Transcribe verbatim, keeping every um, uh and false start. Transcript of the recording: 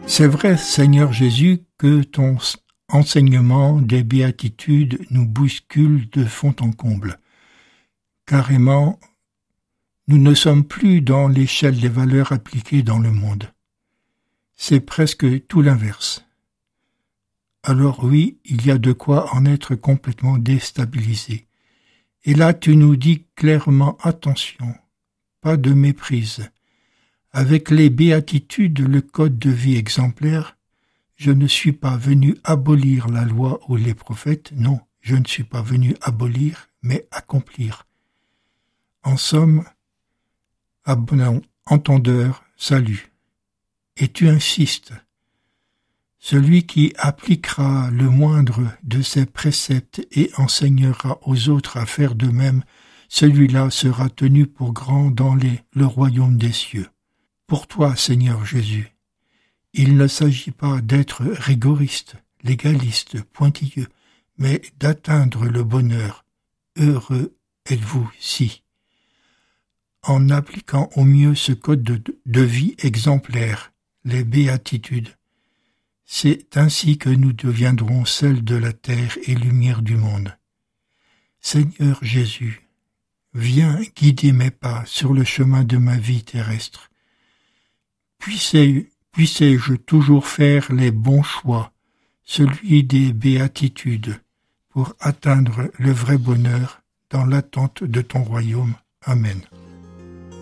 C'est vrai, Seigneur Jésus, que ton enseignement des béatitudes nous bouscule de fond en comble. Carrément, nous ne sommes plus dans l'échelle des valeurs appliquées dans le monde. C'est presque tout l'inverse. Alors oui, il y a de quoi en être complètement déstabilisé. Et là, tu nous dis clairement attention, pas de méprise. Avec les béatitudes, le code de vie exemplaire, je ne suis pas venu abolir la loi ou les prophètes, non, je ne suis pas venu abolir, mais accomplir. En somme, à bon entendeur, salut. Et tu insistes. Celui qui appliquera le moindre de ces préceptes et enseignera aux autres à faire de même, celui-là sera tenu pour grand dans les, le royaume des cieux. Pour toi, Seigneur Jésus, il ne s'agit pas d'être rigoriste, légaliste, pointilleux, mais d'atteindre le bonheur. Heureux êtes-vous si. En appliquant au mieux ce code de, de vie exemplaire, les béatitudes, c'est ainsi que nous deviendrons sel de la terre et lumière du monde. Seigneur Jésus, viens guider mes pas sur le chemin de ma vie terrestre. Puissé, puissé-je toujours faire les bons choix, celui des béatitudes, pour atteindre le vrai bonheur dans l'attente de ton royaume. Amen.